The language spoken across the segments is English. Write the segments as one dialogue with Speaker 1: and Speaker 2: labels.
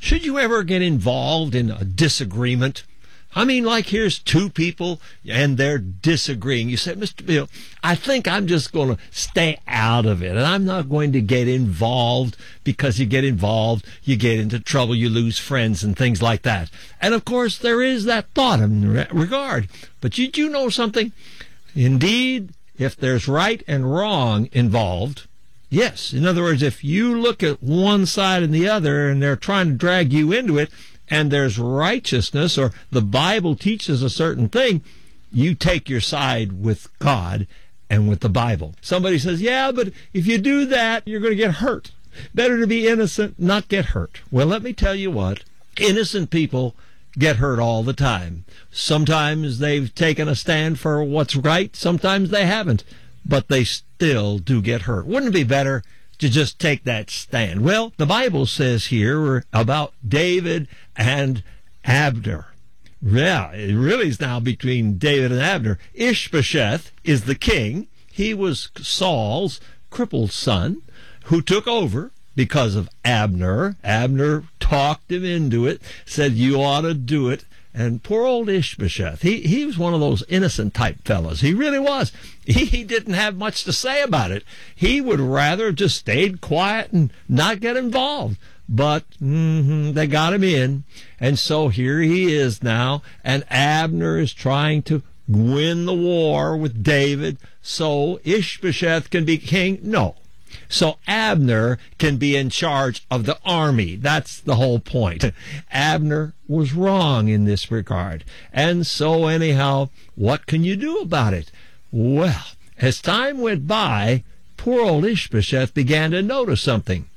Speaker 1: Should you ever get involved in a disagreement? I mean, like here's two people and they're disagreeing. You say, Mr. Bill, I think I'm just going to stay out of it and I'm not going to get involved, because you get involved, you get into trouble, you lose friends and things like that. And of course, there is that thought in that regard. But did you know something? Indeed, if there's right and wrong involved, yes. In other words, if you look at one side and the other and they're trying to drag you into it, and there's righteousness, or the Bible teaches a certain thing, you take your side with God and with the Bible. Somebody says, yeah, but if you do that, you're going to get hurt. Better to be innocent, not get hurt. Well, let me tell you what, innocent people get hurt all the time. Sometimes they've taken a stand for what's right, sometimes they haven't, but they still do get hurt. Wouldn't it be better to just take that stand? Well, the Bible says here about David and Abner. Yeah, it really is now between David and Abner. Ishbosheth is the king. He was Saul's crippled son who took over because of Abner. Abner talked him into it, said, you ought to do it. And poor old Ishbosheth, he was one of those innocent type fellas. He really was. He didn't have much to say about it. He would rather just stayed quiet and not get involved. But they got him in. And so here he is now. And Abner is trying to win the war with David so Ishbosheth can be king. No. So Abner can be in charge of the army. That's the whole point. Abner was wrong in this regard. And so anyhow, what can you do about it? Well, as time went by, poor old Ishbosheth began to notice something.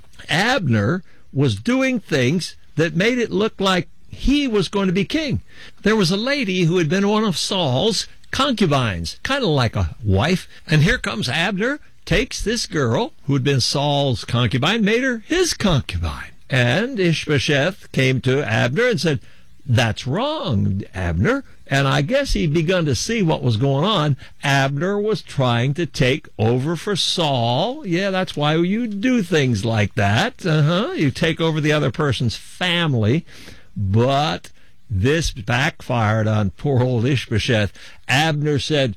Speaker 1: Abner was doing things that made it look like he was going to be king. There was a lady who had been one of Saul's concubines, kind of like a wife. And here comes Abner, takes this girl who had been Saul's concubine, made her his concubine. And Ishbosheth came to Abner and said, that's wrong, Abner. And I guess he'd begun to see what was going on. Abner was trying to take over for Saul. Yeah, that's why you do things like that. You take over the other person's family. But this backfired on poor old Ishbosheth. Abner said,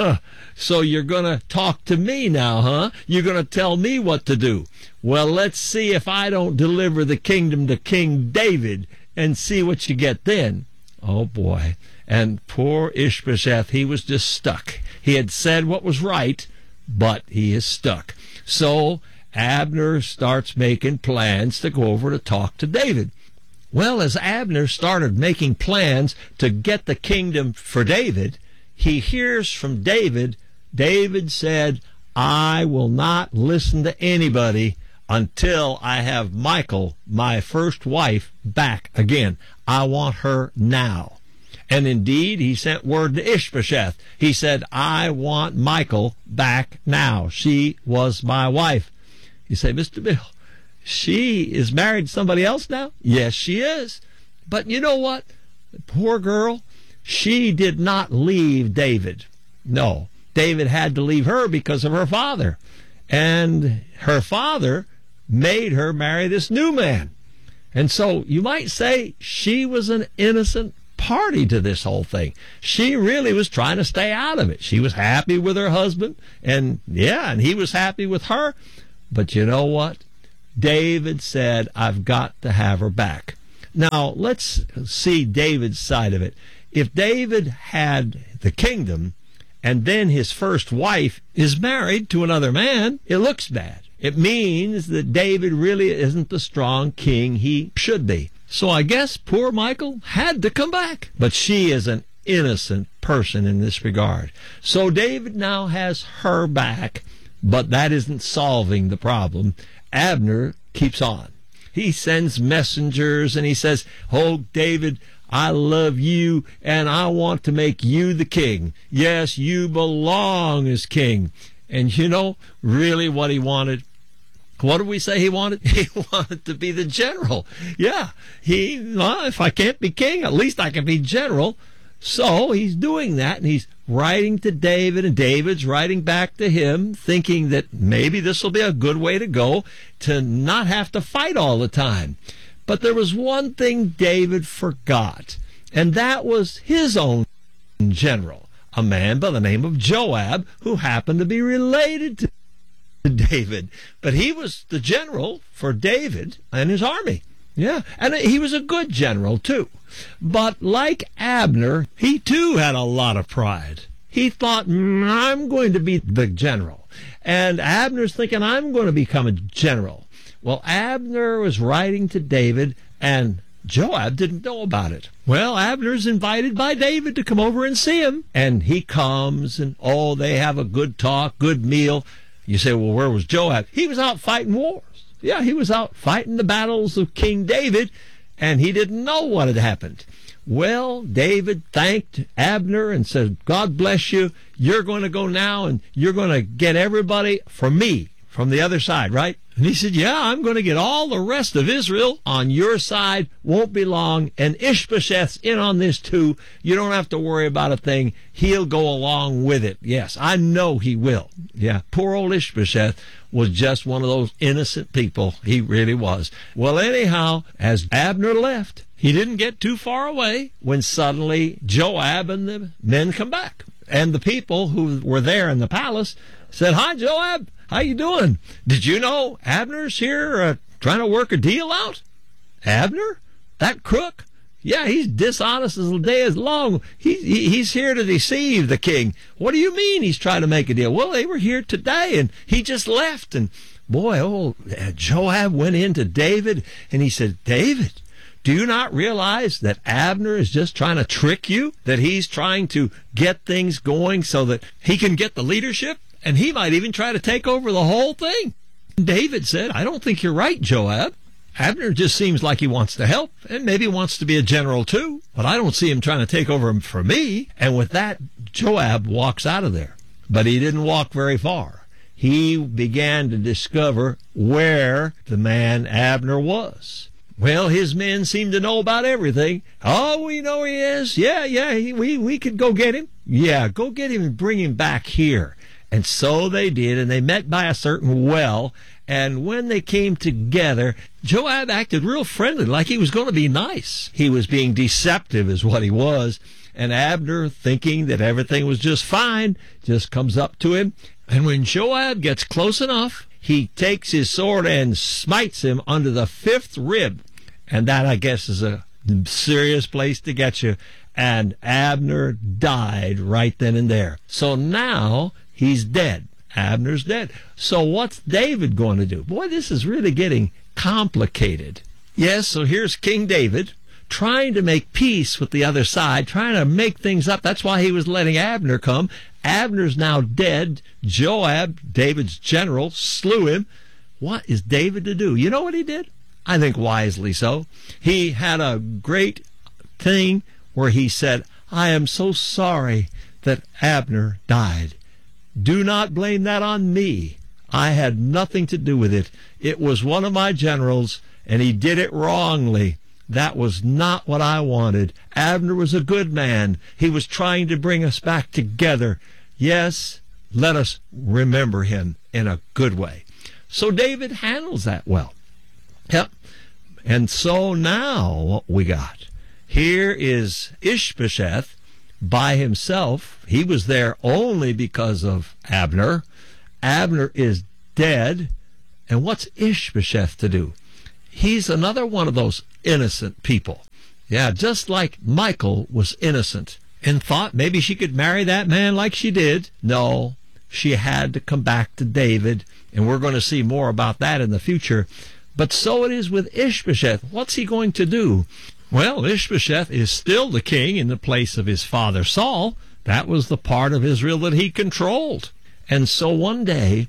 Speaker 1: so you're going to talk to me now, huh? You're going to tell me what to do. Well, let's see if I don't deliver the kingdom to King David and see what you get then. Oh, boy. And poor Ishbosheth, he was just stuck. He had said what was right, but he is stuck. So Abner starts making plans to go over to talk to David. Well, as Abner started making plans to get the kingdom for David, he hears from David. David said, I will not listen to anybody until I have Michal, my first wife, back again. I want her now. And indeed, he sent word to Ishbosheth. He said, I want Michal back now. She was my wife. You say, Mr. Bill, she is married to somebody else now? Yes, she is. But you know what? The poor girl, she did not leave David. No, David had to leave her because of her father. And her father made her marry this new man. And so you might say she was an innocent party to this whole thing. She really was trying to stay out of it. She was happy with her husband, and he was happy with her. But you know what? David said, I've got to have her back. Now, let's see David's side of it. If David had the kingdom, and then his first wife is married to another man, it looks bad. It means that David really isn't the strong king he should be. So I guess poor Michal had to come back. But she is an innocent person in this regard. So David now has her back, but that isn't solving the problem. Abner keeps on. He sends messengers and he says, oh, David, I love you and I want to make you the king. Yes, you belong as king. And you know, really what he wanted? What did we say he wanted? He wanted to be the general. Yeah, if I can't be king, at least I can be general. So he's doing that, and he's writing to David, and David's writing back to him, thinking that maybe this will be a good way to go, to not have to fight all the time. But there was one thing David forgot, and that was his own general, a man by the name of Joab, who happened to be related to David. But he was the general for David and his army. Yeah, and he was a good general, too. But like Abner, he too had a lot of pride. He thought, I'm going to be the general. And Abner's thinking, I'm going to become a general. Well, Abner was writing to David, and Joab didn't know about it. Well, Abner's invited by David to come over and see him. And he comes, and they have a good talk, good meal. You say, well, where was Joab? He was out fighting wars. Yeah, he was out fighting the battles of King David, and he didn't know what had happened. Well, David thanked Abner and said, God bless you. You're going to go now, and you're going to get everybody from me, from the other side, right? And he said, yeah, I'm going to get all the rest of Israel on your side. Won't be long. And Ishbosheth's in on this too. You don't have to worry about a thing. He'll go along with it. Yes, I know he will. Yeah, poor old Ishbosheth was just one of those innocent people. He really was. Well, anyhow, as Abner left, he didn't get too far away when suddenly Joab and the men come back. And the people who were there in the palace said, hi, Joab. How you doing? Did you know Abner's here trying to work a deal out? Abner? That crook? Yeah, he's dishonest as the day is long. He's here to deceive the king. What do you mean he's trying to make a deal? Well, they were here today, and he just left. And boy, Joab went in to David, and he said, David, do you not realize that Abner is just trying to trick you? That he's trying to get things going so that he can get the leadership? And he might even try to take over the whole thing. David said, I don't think you're right, Joab. Abner just seems like he wants to help, and maybe wants to be a general too, but I don't see him trying to take over for me. And with that, Joab walks out of there. But he didn't walk very far. He began to discover where the man Abner was. Well, his men seemed to know about everything. Oh, we know he is. Yeah, we could go get him. Yeah, go get him and bring him back here. And so they did, and they met by a certain well. And when they came together, Joab acted real friendly, like he was going to be nice. He was being deceptive is what he was. And Abner, thinking that everything was just fine, just comes up to him. And when Joab gets close enough, he takes his sword and smites him under the 5th rib. And that, I guess, is a serious place to get you. And Abner died right then and there. So now he's dead. Abner's dead. So what's David going to do? Boy, this is really getting complicated. Yes, so here's King David trying to make peace with the other side, trying to make things up. That's why he was letting Abner come. Abner's now dead. Joab, David's general, slew him. What is David to do? You know what he did? I think wisely so. He had a great thing where he said, I am so sorry that Abner died. Do not blame that on me. I had nothing to do with it. It was one of my generals, and he did it wrongly. That was not what I wanted. Abner was a good man. He was trying to bring us back together. Yes, let us remember him in a good way. So David handles that well. Yep. And so now what we got? Here is Ishbosheth by himself. He was there only because of Abner. Abner is dead. And what's Ishbosheth to do? He's another one of those innocent people. Yeah, just like Michal was innocent and thought maybe she could marry that man like she did. No, she had to come back to David, and we're going to see more about that in the future. But so it is with Ishbosheth. What's he going to do? Well, Ishbosheth is still the king in the place of his father Saul. That was the part of Israel that he controlled. And so one day,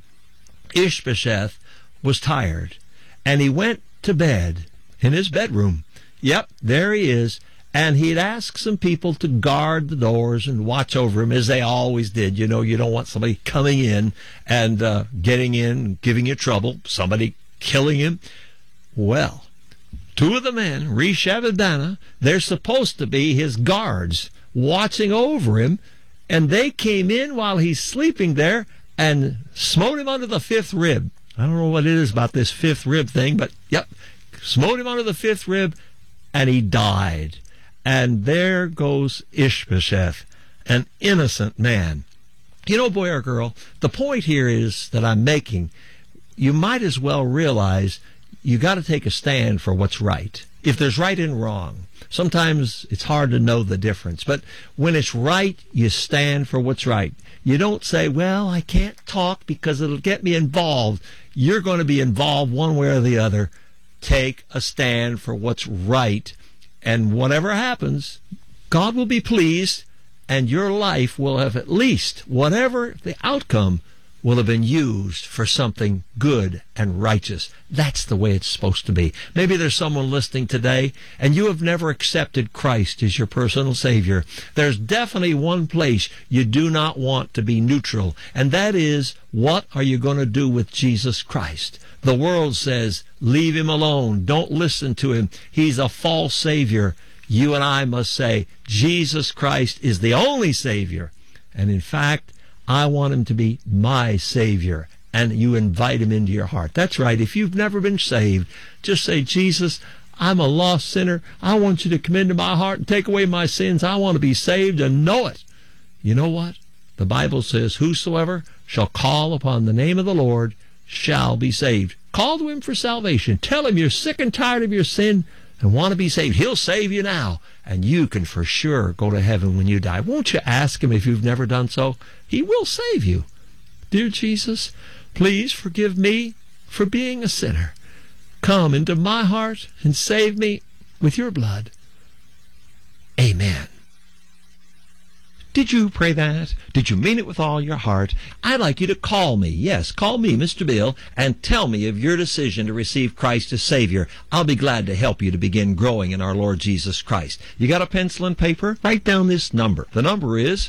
Speaker 1: Ishbosheth was tired, and he went to bed in his bedroom. Yep, there he is. And he'd asked some people to guard the doors and watch over him, as they always did. You know, you don't want somebody coming in and getting in, giving you trouble, somebody killing him. Well, two of the men, Reshab and Abdana, they're supposed to be his guards watching over him, and they came in while he's sleeping there and smote him under the 5th rib. I don't know what it is about this 5th rib thing, but yep, smote him under the fifth rib, and he died. And there goes Ishbosheth, an innocent man. You know, boy or girl, the point here is that I'm making, you might as well realize you got to take a stand for what's right. If there's right and wrong, sometimes it's hard to know the difference. But when it's right, you stand for what's right. You don't say, well, I can't talk because it'll get me involved. You're going to be involved one way or the other. Take a stand for what's right. And whatever happens, God will be pleased, and your life will have at least, whatever the outcome, will have been used for something good and righteous. That's the way it's supposed to be. Maybe there's someone listening today, and you have never accepted Christ as your personal Savior. There's definitely one place you do not want to be neutral, and that is, what are you going to do with Jesus Christ? The world says, leave him alone. Don't listen to him. He's a false Savior. You and I must say, Jesus Christ is the only Savior. And in fact, I want him to be my Savior. And you invite him into your heart. That's right. If you've never been saved, just say, Jesus, I'm a lost sinner. I want you to come into my heart and take away my sins. I want to be saved and know it. You know what? The Bible says, whosoever shall call upon the name of the Lord shall be saved. Call to him for salvation. Tell him you're sick and tired of your sin and want to be saved. He'll save you now, and you can for sure go to heaven when you die. Won't you ask him if you've never done so? He will save you. Dear Jesus, please forgive me for being a sinner. Come into my heart and save me with your blood. Amen. Did you pray that? Did you mean it with all your heart? I'd like you to call me. Yes, call me, Mr. Bill, and tell me of your decision to receive Christ as Savior. I'll be glad to help you to begin growing in our Lord Jesus Christ. You got a pencil and paper? Write down this number. The number is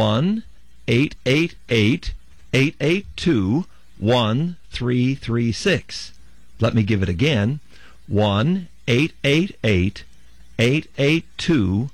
Speaker 1: 1-888-882-1336. Let me give it again. 1-888-882-1336.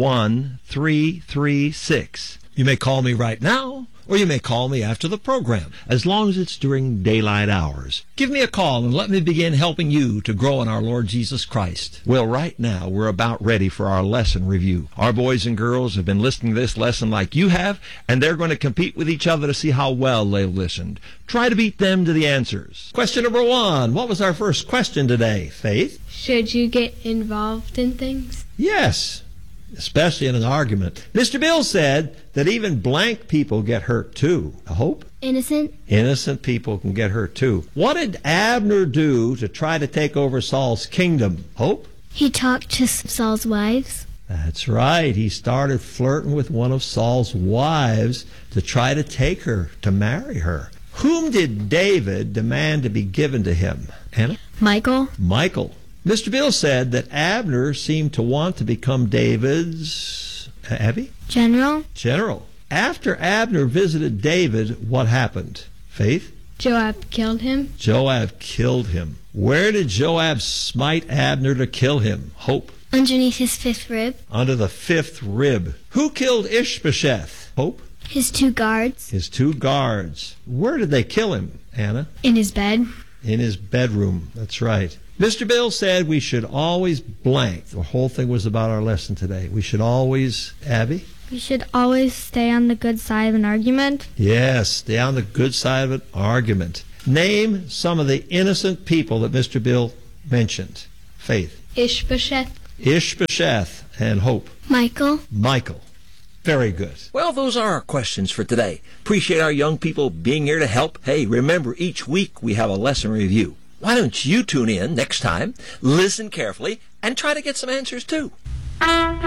Speaker 1: 1336. You may call me right now, or you may call me after the program, as long as it's during daylight hours. Give me a call and let me begin helping you to grow in our Lord Jesus Christ. Well, right now, we're about ready for our lesson review. Our boys and girls have been listening to this lesson like you have, and they're going to compete with each other to see how well they've listened. Try to beat them to the answers. Question number 1. What was our first question today, Faith?
Speaker 2: Should you get involved in things?
Speaker 1: Yes. Especially in an argument. Mr. Bill said that even blank people get hurt too. I hope?
Speaker 2: Innocent.
Speaker 1: Innocent people can get hurt too. What did Abner do to try to take over Saul's kingdom? Hope?
Speaker 2: He talked to Saul's wives.
Speaker 1: That's right. He started flirting with one of Saul's wives to try to take her, to marry her. Whom did David demand to be given to him? Anna?
Speaker 2: Michael.
Speaker 1: Michael. Mr. Bill said that Abner seemed to want to become David's, Abby? General. After Abner visited David, what happened? Faith?
Speaker 2: Joab killed him.
Speaker 1: Joab killed him. Where did Joab smite Abner to kill him? Hope?
Speaker 2: Underneath his fifth rib.
Speaker 1: Under the fifth rib. Who killed Ishbosheth? Hope?
Speaker 2: His 2 guards.
Speaker 1: His 2 guards. Where did they kill him, Anna?
Speaker 2: In his bed.
Speaker 1: In his bedroom. That's right. Mr. Bill said we should always blank. The whole thing was about our lesson today. We should always, Abby?
Speaker 2: We should always stay on the good side of an argument.
Speaker 1: Yes, stay on the good side of an argument. Name some of the innocent people that Mr. Bill mentioned. Faith?
Speaker 2: Ishbosheth.
Speaker 1: Ishbosheth. And Hope?
Speaker 2: Michael.
Speaker 1: Very good. Well, those are our questions for today. Appreciate our young people being here to help. Hey, remember, each week we have a lesson review. Why don't you tune in next time, listen carefully, and try to get some answers too?